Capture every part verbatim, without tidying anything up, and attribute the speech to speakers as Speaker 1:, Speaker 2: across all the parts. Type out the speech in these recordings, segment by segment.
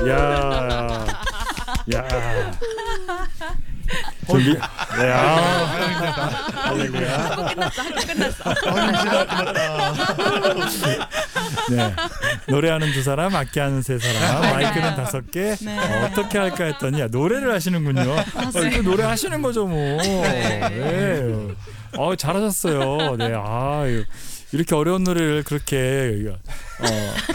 Speaker 1: 야, 야. 준비. 네, 아, 할렐루야.
Speaker 2: 학교 끝났어. 학교 끝났어.
Speaker 1: 네, 노래하는 두 사람, 악기하는 세 사람, 마이크는 다섯 개.
Speaker 2: 네.
Speaker 1: 어, 어떻게 할까 했더니 야, 노래를 하시는군요. 어, 그 노래 하시는 거죠, 뭐. 네. 어, 잘하셨어요. 네, 아, 이렇게 어려운 노래를 그렇게 어,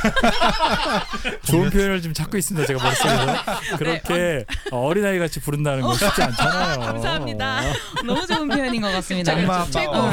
Speaker 1: 좋은 표현을 좀 찾고 있습니다. 제가 머릿속에서 그렇게 어린아이 같이 부른다는 건 쉽지 않잖아요.
Speaker 2: 감사합니다. 너무 좋은 표현인 것 같습니다.
Speaker 3: 짱마
Speaker 2: 최고.
Speaker 3: 아빠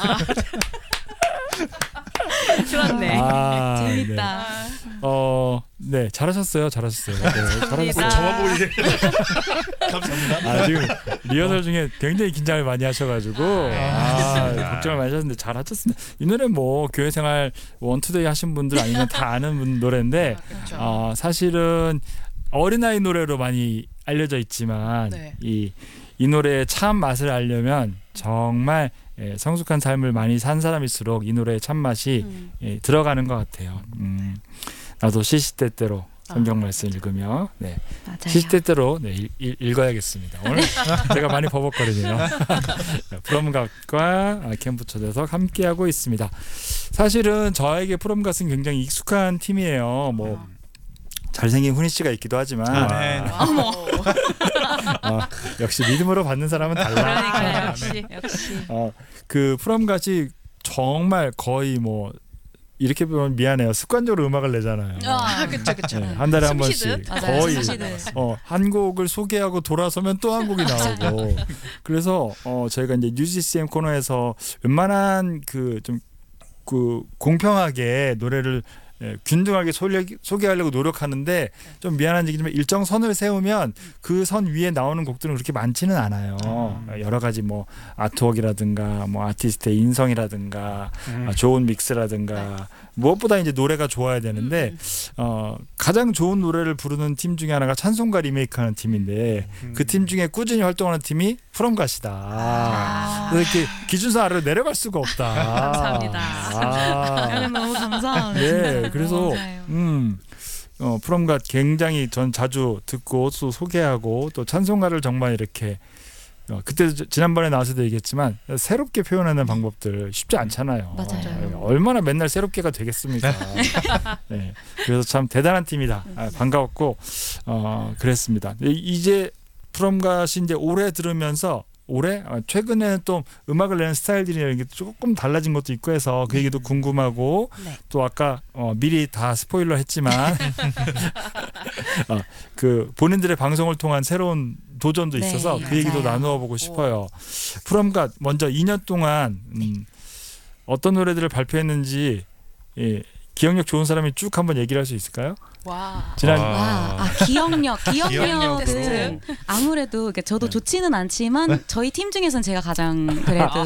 Speaker 2: 그렇네.
Speaker 1: 아,
Speaker 2: 재밌다.
Speaker 1: 네. 어, 네, 잘하셨어요, 잘하셨어요. 네, 잘하셨어요.
Speaker 3: 저만 보고 이제 감사합니다.
Speaker 1: 아, 지금 리허설 중에 굉장히 긴장을 많이 하셔가지고 아, 걱정을 많이 하셨는데 잘하셨습니다. 이 노래 뭐 교회 생활 원투데이 하신 분들 아니면 다 아는 분 노래인데
Speaker 2: 그렇죠.
Speaker 1: 어, 사실은 어린아이 노래로 많이 알려져 있지만
Speaker 2: 네.
Speaker 1: 이, 이 노래의 참 맛을 알려면 정말 예, 성숙한 삶을 많이 산 사람일수록 이 노래의 참맛이
Speaker 2: 음.
Speaker 1: 예, 들어가는 것 같아요. 음, 나도 시시때때로 성경 말씀 읽으며 네.
Speaker 2: 맞아요.
Speaker 1: 시시때때로 네, 읽, 읽, 읽어야겠습니다. 오늘 제가 많이 버벅거리네요. 프롬갓과 캠프 초대석 함께하고 있습니다. 사실은 저에게 프롬갓은 굉장히 익숙한 팀이에요. 뭐 잘생긴 훈이 씨가 있기도 하지만
Speaker 3: 아멘.
Speaker 2: 어머.
Speaker 1: 어, 역시 믿음으로 받는 사람은 달라.
Speaker 2: 그러니까 역시 역시.
Speaker 1: 어, 그 프롬갓이 정말 거의 뭐 이렇게 보면 미안해요. 습관적으로 음악을 내잖아요.
Speaker 2: 아, 그렇죠, 그렇죠.
Speaker 1: 네, 한 달에 한 번씩
Speaker 2: 맞아요.
Speaker 1: 거의
Speaker 2: 숨쉬듯.
Speaker 1: 어, 한 곡을 소개하고 돌아서면 또 한 곡이 나오고 그래서 어, 저희가 이제 뉴지씨엠 코너에서 웬만한 그 좀 그 공평하게 노래를 예, 균등하게 소개, 소개하려고 노력하는데 좀 미안한 얘기지만 일정 선을 세우면 그 선 위에 나오는 곡들은 그렇게 많지는 않아요.
Speaker 3: 음.
Speaker 1: 여러 가지 뭐 아트웍이라든가 뭐 아티스트의 인성이라든가
Speaker 3: 음.
Speaker 1: 아, 좋은 믹스라든가 무엇보다 이제 노래가 좋아야 되는데
Speaker 2: 음.
Speaker 1: 어, 가장 좋은 노래를 부르는 팀 중에 하나가 찬송가 리메이크하는 팀인데
Speaker 3: 음.
Speaker 1: 그 팀 중에 꾸준히 활동하는 팀이 프롬갓이다.
Speaker 2: 아.
Speaker 1: 그래서 이렇게 기준서 아래로 내려갈 수가 없다.
Speaker 2: 감사합니다.
Speaker 1: 아.
Speaker 2: 너무 감사합니다.
Speaker 1: 네, 그래서
Speaker 2: 맞아요.
Speaker 1: 음, 어, 프롬갓 굉장히 전 자주 듣고 또 소개하고 또 찬송가를 정말 이렇게 어, 그때 지난번에 나와서도 얘기했지만 새롭게 표현하는 방법들 쉽지 않잖아요.
Speaker 2: 맞아요.
Speaker 1: 네, 얼마나 맨날 새롭게가 되겠습니까? 네, 그래서 참 대단한 팀이다. 아, 반가웠고 어, 그랬습니다. 이제 프롬갓이 이제 올해 들으면서 올해 어, 최근에는 또 음악을 내는 스타일들이 게 조금 달라진 것도 있고 해서 그 얘기도 궁금하고
Speaker 2: 네.
Speaker 1: 또 아까 어, 미리 다 스포일러 했지만 어, 그 본인들의 방송을 통한 새로운 도전도
Speaker 2: 네,
Speaker 1: 있어서 그 얘기도
Speaker 2: 맞아요.
Speaker 1: 나누어 보고 싶어요. 프롬갓 먼저 이 년 동안 음, 어떤 노래들을 발표했는지 예, 기억력 좋은 사람이 쭉 한번 얘기를 할 수 있을까요?
Speaker 2: 와.
Speaker 1: 지난
Speaker 3: 와.
Speaker 2: 와, 아, 기억력, 기억력은
Speaker 3: 기억력으로.
Speaker 2: 아무래도 이렇게 저도 좋지는 않지만 저희 팀 중에서는 제가 가장 그래도